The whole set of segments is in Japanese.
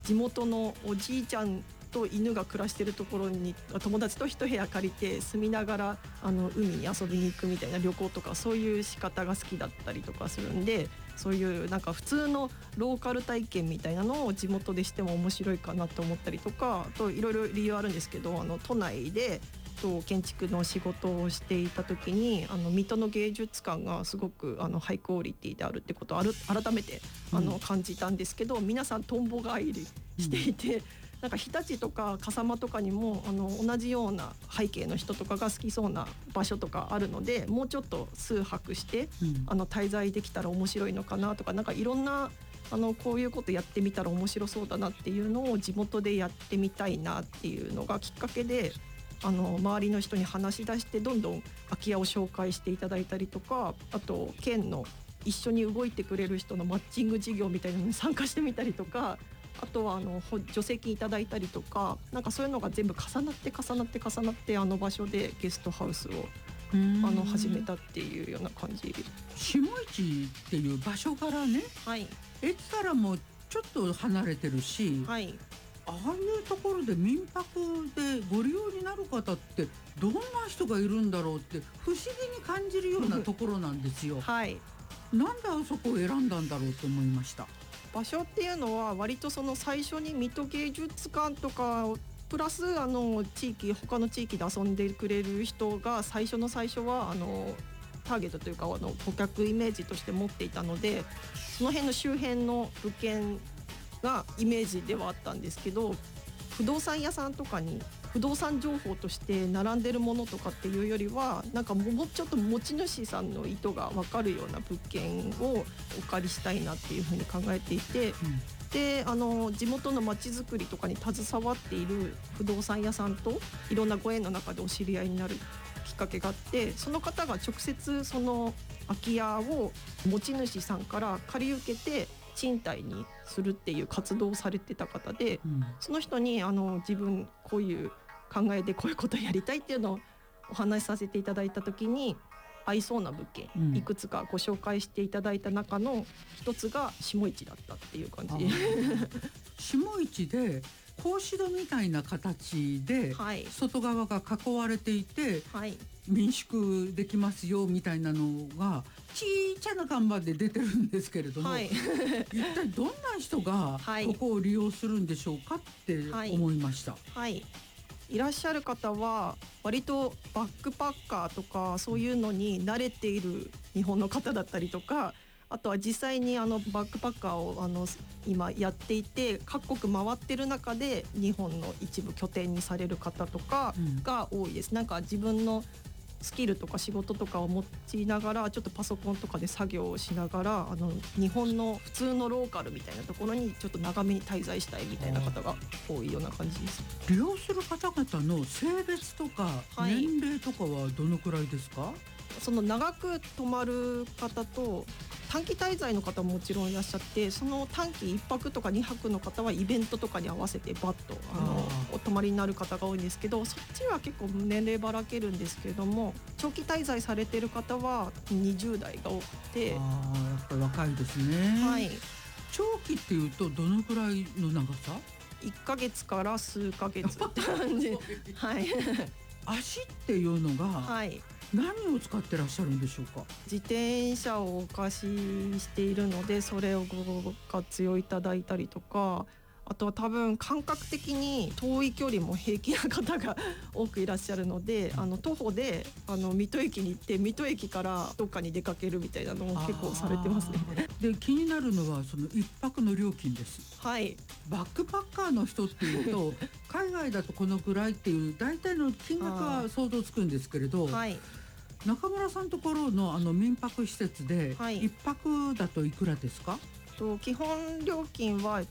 地元のおじいちゃんと犬が暮らしてるところに友達と一部屋借りて住みながら海に遊びに行くみたいな旅行とか、そういう仕方が好きだったりとかするんで、そういうなんか普通のローカル体験みたいなのを地元でしても面白いかなと思ったりとか、あといろいろ理由あるんですけど、都内で建築の仕事をしていた時に水戸の芸術館がすごくハイクオリティであるってことを改めて感じたんですけど、皆さんトンボ返りしていて、なんか日立とか笠間とかにも同じような背景の人とかが好きそうな場所とかあるので、もうちょっと数泊して滞在できたら面白いのかなとか、なんかいろんなこういうことやってみたら面白そうだなっていうのを地元でやってみたいなっていうのがきっかけで、周りの人に話し出してどんどん空き家を紹介していただいたりとか、あと県の一緒に動いてくれる人のマッチング事業みたいなのに参加してみたりとか、あとは助成金いただいたりとか、なんかそういうのが全部重なって場所でゲストハウスを始めたっていうような感じ。 下市っていう場所からね、 はい、 駅からもちょっと離れてるし、 はい、 ああいうところで民泊でご利用になる方ってどんな人がいるんだろうって不思議に感じるようなところなんですよ。 はい、 なんであそこを選んだんだろうと思いました。 場所っていうのは割と最初に水戸芸術館とかプラス他の地域で遊んでくれる人が最初はターゲットというか顧客イメージとして持っていたので、その辺の周辺の物件がイメージではあったんですけど、不動産屋さんとかに不動産情報として並んでるものとかっていうよりは、なんかもうちょっと持ち主さんの意図が分かるような物件をお借りしたいなっていうふうに考えていて、で地元のまちづくりとかに携わっている不動産屋さんといろんなご縁の中でお知り合いになるきっかけがあって、その方が直接その空き家を持ち主さんから借り受けて賃貸にするっていう活動をされてた方で、その人に自分こういう考えでこういうことをやりたいっていうのをお話しさせていただいた時に、合いそうな物件いくつかご紹介していただいた中の一つが下市だったっていう感じ。 下市で格子戸みたいな形で外側が囲われていて、 はい、 民宿できますよみたいなのがちっちゃな看板で出てるんですけれども、はい、一体どんな人がここを利用するんでしょうかって思いました。 はい、いらっしゃる方は割とバックパッカーとかそういうのに慣れている日本の方だったりとか、あとは実際にバックパッカーを今やっていて各国回ってる中で日本の一部拠点にされる方とかが多いです。なんか自分のスキルとか仕事とかを持ちながらちょっとパソコンとかで作業をしながら日本の普通のローカルみたいなところにちょっと長めに滞在したいみたいな方が多いような感じです。 利用する方々の性別とか年齢とかはどのくらいですか？ その長く泊まる方と短期滞在の方ももちろんいらっしゃって、その短期1泊とか2泊の方はイベントとかに合わせてバッとお泊まりになる方が多いんですけど、そっちは結構年齢ばらけるんですけれども、長期滞在されてる方は20代が多くて、 やっぱり若いですね。 はい、 長期っていうとどのくらいの長さ ？1ヶ月から数ヶ月って感じはい、 足っていうのが、はい、何を使ってらっしゃるんでしょうか？ 自転車をお貸ししているので、それをご活用いただいたりとか、あとは多分感覚的に遠い距離も平気な方が多くいらっしゃるので、徒歩で水戸駅に行って水戸駅からどっかに出かけるみたいなのも結構されてますね。 で気になるのはその一泊の料金です。 はい、 バックパッカーの人っていうと海外だとこのぐらいっていう大体の金額は想像つくんですけれど、はい、中村さんのところの民泊施設で一泊だといくらですか？ 基本料金は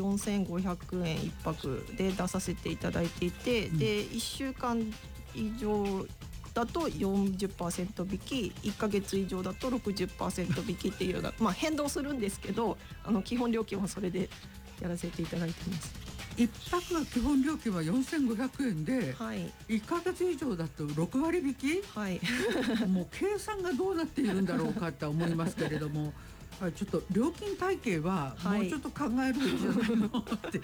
4500円1泊で出させていただいていて、で1週間以上だと 40% 引き、1ヶ月以上だと 60% 引きっていうような、変動するんですけど基本料金はそれでやらせていただいています。 1泊は基本料金は4500円で、はい、1ヶ月以上だと6割引き、はい、もう計算がどうなっているんだろうかって思いますけれどもちょっと料金体系はもうちょっと考えるべきじゃないのって